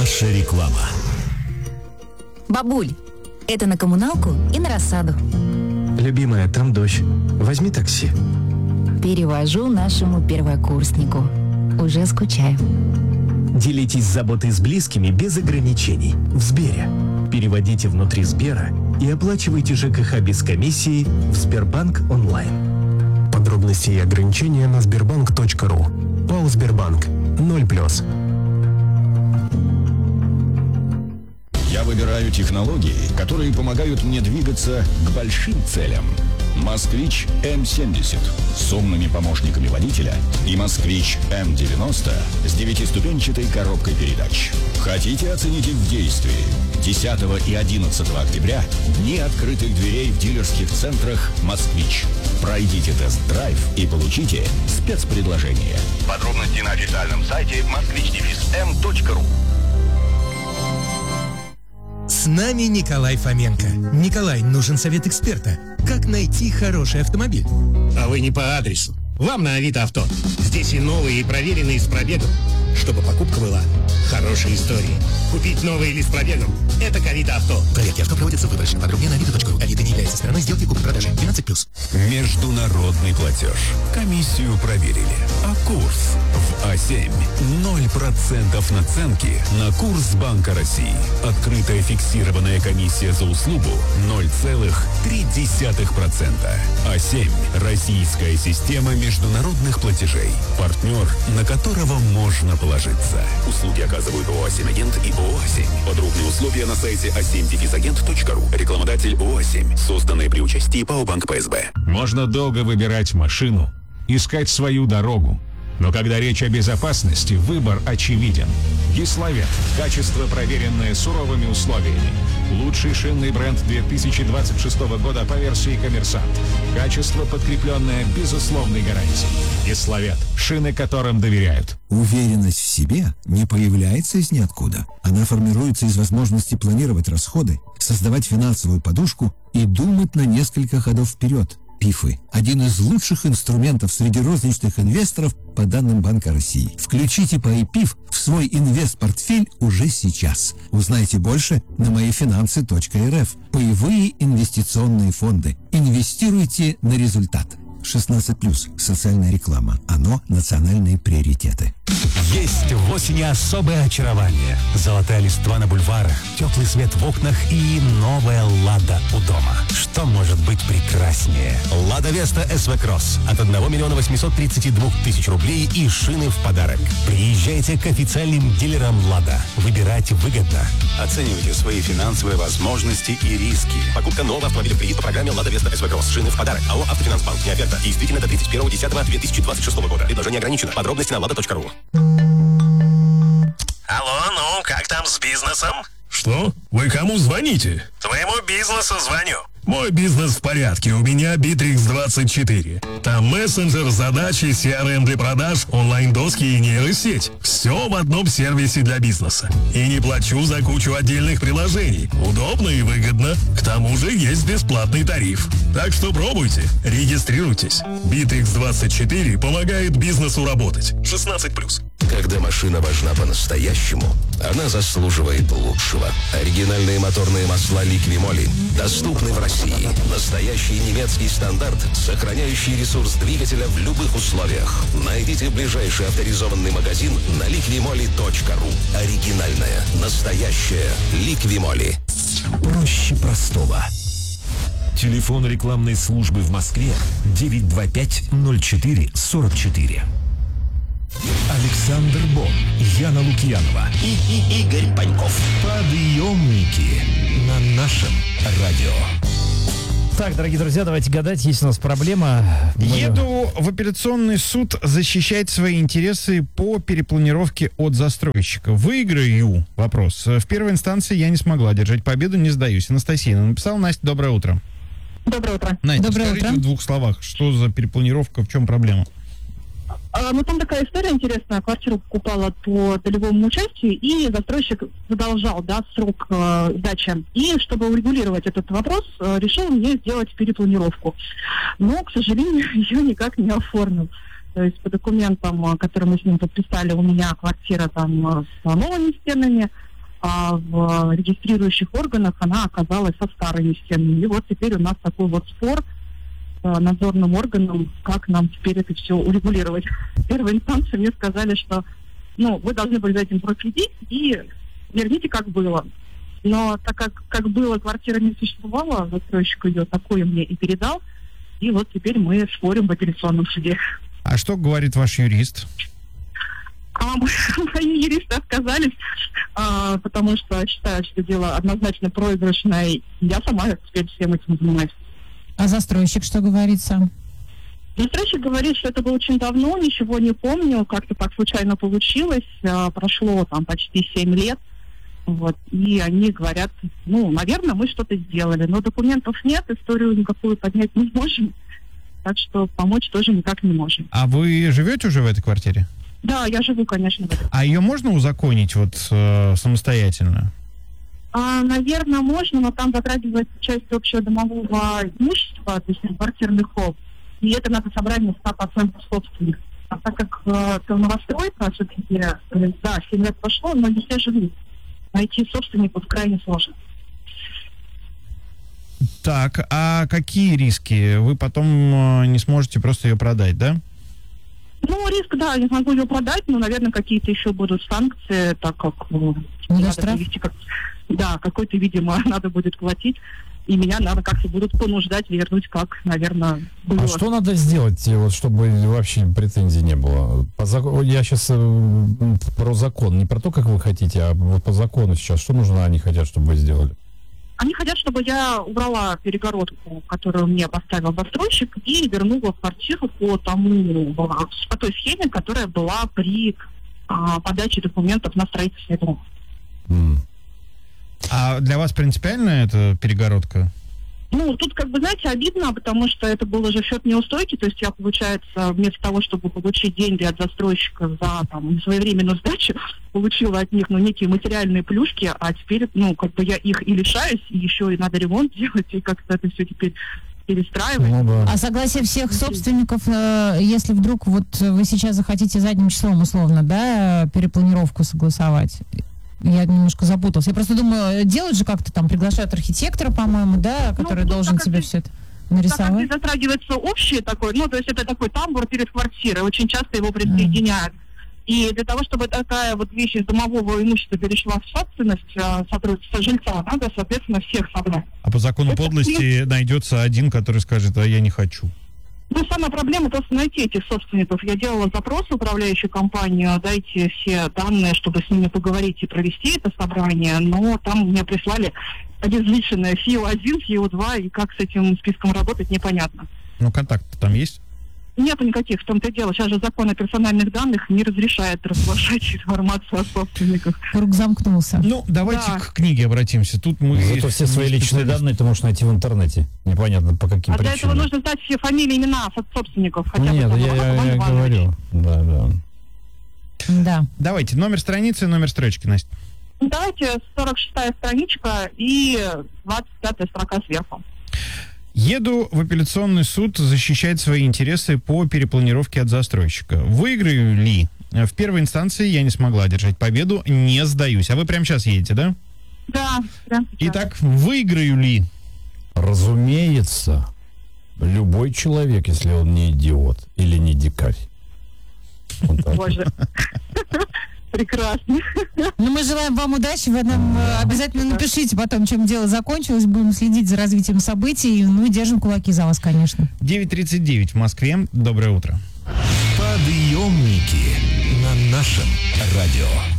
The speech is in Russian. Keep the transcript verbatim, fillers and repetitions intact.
Наша реклама. Бабуль, это на коммуналку и на рассаду. Любимая, там дождь. Возьми такси. Перевожу нашему первокурснику. Уже скучаю. Делитесь заботой с близкими без ограничений. В Сбере. Переводите внутри Сбера и оплачивайте ЖКХ без комиссии в Сбербанк онлайн. Подробности и ограничения на сбербанк точка ру. ПАО «Сбербанк». ноль плюс. Я выбираю технологии, которые помогают мне двигаться к большим целям. «Москвич эм семьдесят» с умными помощниками водителя и «Москвич эм девяносто» с девятиступенчатой коробкой передач. Хотите оценить их в действии? десятого и одиннадцатого октября дни открытых дверей в дилерских центрах «Москвич». Пройдите тест-драйв и получите спецпредложение. Подробности на официальном сайте москвич эм точка ру. С нами Николай Фоменко. Николай, нужен совет эксперта. Как найти хороший автомобиль? А вы не по адресу. Вам на Авито Авто. Здесь и новые, и проверенные с пробегом. Чтобы покупка была хорошей историей. Купить новый или с пробегом – это к Авито Авто. Проверки авто проводятся выборочно. Подробнее на авито точка ру. Авито не является стороной сделки купли-продажи. двенадцать плюс. Международный платеж. Комиссию проверили. А курс в А семь. ноль процентов наценки на курс Банка России. Открытая фиксированная комиссия за услугу ноль целых три десятых процента. А семь. Российская система международных платежей. Партнер, на которого можно положиться. Услуги оказывают ООО «А семь Агент» и ООО «А семь». Подробные условия на сайте а семь агент точка ру. Рекламодатель ООО «А семь». Созданные при участии ПАО «Банк ПСБ». Можно долго выбирать машину, искать свою дорогу. Но когда речь о безопасности, выбор очевиден. Гиславет. Качество, проверенное суровыми условиями. Лучший шинный бренд две тысячи двадцать шестого года по версии «Коммерсант». Качество, подкрепленное безусловной гарантией. Гиславет. Шины, которым доверяют. Уверенность в себе не появляется из ниоткуда. Она формируется из возможности планировать расходы, создавать финансовую подушку и думать на несколько ходов вперед. ПИФы – один из лучших инструментов среди розничных инвесторов по данным Банка России. Включите ПАИПИФ в свой инвест-портфель уже сейчас. Узнайте больше на моифинансы точка эр эф. Паевые инвестиционные фонды. Инвестируйте на результат. шестнадцать плюс. Социальная реклама. Оно – национальные приоритеты. Есть в осени особое очарование. Золотая листва на бульварах, теплый свет в окнах и новая «Лада» у дома. Что может быть прекраснее? «Лада Веста эс ви Кросс» от одного миллиона восьмисот тридцати двух тысяч рублей и шины в подарок. Приезжайте к официальным дилерам «Лада». Выбирать выгодно. Оценивайте свои финансовые возможности и риски. Покупка нового автомобиля в кредит по программе «Лада Веста эс ви Кросс». Шины в подарок. АО «Автофинансбанк». Не оферта. Действительно до тридцать первого десятого две тысячи двадцать шестого года. Предложение ограничено. Подробности на лада точка ру. Алло, ну, как там с бизнесом? Что? Вы кому звоните? Твоему бизнесу звоню. Мой бизнес в порядке, у меня Битрикс двадцать четыре. Там мессенджер, задачи, си ар эм для продаж, онлайн-доски и нейросеть. Все в одном сервисе для бизнеса. И не плачу за кучу отдельных приложений. Удобно и выгодно. К тому же есть бесплатный тариф. Так что пробуйте, регистрируйтесь. Битрикс двадцать четыре помогает бизнесу работать. шестнадцать плюс. Когда машина важна по-настоящему, она заслуживает лучшего. Оригинальные моторные масла «Ликвимоли» доступны в России. Настоящий немецкий стандарт, сохраняющий ресурс двигателя в любых условиях. Найдите ближайший авторизованный магазин на ликвимоли точка ру. Оригинальная, настоящая «Ликвимоли». Проще простого. Телефон рекламной службы в Москве девять два пять ноль четыре сорок четыре. Александр Бон, Яна Лукьянова и, и Игорь Паньков. Подъемники на нашем радио. Так, дорогие друзья, давайте гадать, есть у нас проблема. Мы... Еду в апелляционный суд защищать свои интересы по перепланировке от застройщика. Выиграю? Вопрос. В первой инстанции я не смогла одержать победу, не сдаюсь. Анастасия написала. Настя, доброе утро. Доброе утро. Настя, доброе скажите утро. в двух словах, что за перепланировка, в чем проблема? А, ну, там такая история интересная. Квартиру покупала по долевому участию, и застройщик задолжал, да, срок э, сдачи. И чтобы урегулировать этот вопрос, э, решил мне сделать перепланировку. Но, к сожалению, ее никак не оформил. То есть по документам, которые мы с ним подписали, у меня квартира там с новыми стенами, а в регистрирующих органах она оказалась со старыми стенами. И вот теперь у нас такой вот спор с надзорным органом, как нам теперь это все урегулировать. В первой инстанции мне сказали, что ну, вы должны были за этим проследить и верните, как было. Но так как, как было, квартира не существовала, застройщик ее такое мне и передал, и вот теперь мы спорим в апелляционном суде. А что говорит ваш юрист? А мои юристы отказались, а, потому что считают, что дело однозначно проигрышное, и я сама теперь всем этим занимаюсь. А застройщик что говорит сам? Застройщик говорит, что это было очень давно, ничего не помню, как-то так случайно получилось, а, прошло там почти семь лет, вот, и они говорят, ну, наверное, мы что-то сделали, но документов нет, историю никакую поднять не можем, так что помочь тоже никак не можем. А вы живете уже в этой квартире? Да, я живу, конечно, в этой. А ее можно узаконить вот э, самостоятельно? А, наверное, можно, но там затрагивается часть общего домового имущества, то есть квартирных ход, и это надо собрать на сто процентов собственных. А так как э, это новостройка, все-таки, э, да, семь лет прошло, но не все живут. Найти собственников крайне сложно. Так, а какие риски? Вы потом э, не сможете просто ее продать, да? Ну, риск, да, я смогу ее продать, но, наверное, какие-то еще будут санкции, так как ну, надо привести, как, да, какой-то, видимо, надо будет платить, и меня надо как-то будут понуждать вернуть, как, наверное, было. А что надо сделать, вот, чтобы вообще претензий не было? По закону, я сейчас э, про закон, не про то, как вы хотите, а вот по закону сейчас. Что нужно, они хотят, чтобы вы сделали? Они хотят, чтобы я убрала перегородку, которую мне поставил застройщик, и вернула квартиру по тому, по той схеме, которая была при а, подаче документов на строительство дома. Mm. А для вас принципиально эта перегородка? Ну, тут, как бы, знаете, обидно, потому что это был уже счет неустойки, то есть я, получается, вместо того, чтобы получить деньги от застройщика за, там, своевременную сдачу, получила от них, ну, некие материальные плюшки, а теперь, ну, как бы я их и лишаюсь, и еще и надо ремонт делать, и как-то это все теперь перестраивать. Ну, да. А согласие всех собственников, э, если вдруг вот вы сейчас захотите задним числом, условно, да, перепланировку согласовать? Я немножко запуталась. Я просто думаю, делают же как-то там, приглашают архитектора, по-моему, да, который ну, должен тебе все это нарисовать. Так как затрагивается общий такой, ну, то есть это такой тамбур перед квартирой, очень часто его присоединяют. Mm. И для того, чтобы такая вот вещь из домового имущества перешла в собственность сотрудничества жильца, надо, соответственно, всех собрать. А по закону это подлости нет. Найдется один, который скажет, а я не хочу. Ну, самая проблема просто найти этих собственников. Я делала запрос в управляющую компанию, дайте все данные, чтобы с ними поговорить и провести это собрание, но там мне прислали обезличенное эф и о один, эф и о два, и как с этим списком работать, непонятно. Ну, контакты там есть? Нету никаких, в том-то и дело. Сейчас же закон о персональных данных не разрешает разглашать информацию о собственниках. Круг замкнулся. Ну, давайте да. к книге обратимся. Тут мы... Зато все свои личные данные ты можешь найти в интернете. Непонятно, по каким а причинам. А для этого нужно знать все фамилии, имена собственников. Хотя Нет, бы, я, я, я говорю. Да, да. Да. Давайте, номер страницы, номер строчки, Настя. Давайте сорок шестая страничка и двадцать пятая строка сверху. Еду в апелляционный суд защищать свои интересы по перепланировке от застройщика. Выиграю ли? В первой инстанции я не смогла одержать победу, не сдаюсь. А вы прямо сейчас едете, да? Да, прямо сейчас. Итак, выиграю ли? Разумеется, любой человек, если он не идиот или не дикарь. Вот Боже. Прекрасно. Ну, мы желаем вам удачи. Вы нам да. обязательно напишите потом, чем дело закончилось. Будем следить за развитием событий. Ну и держим кулаки за вас, конечно. девять тридцать девять в Москве. Доброе утро. Подъемники на нашем радио.